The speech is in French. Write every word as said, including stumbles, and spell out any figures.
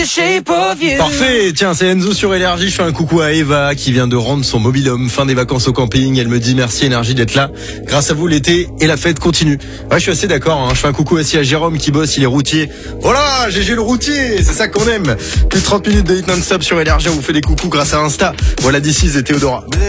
Parfait, tiens, c'est Enzo sur Énergie. Je fais un coucou à Eva qui vient de rendre son mobil-home, fin des vacances au camping. Elle me dit merci Énergie d'être là. Grâce à vous, l'été et la fête continuent. Ouais, je suis assez d'accord, hein. Je fais un coucou aussi à Jérôme qui bosse, il est routier. Voilà, G G le routier, c'est ça qu'on aime. Plus de trente minutes de hit non-stop sur Énergie, on vous fait des coucous grâce à Insta. Voilà, d'ici, c'est Théodora.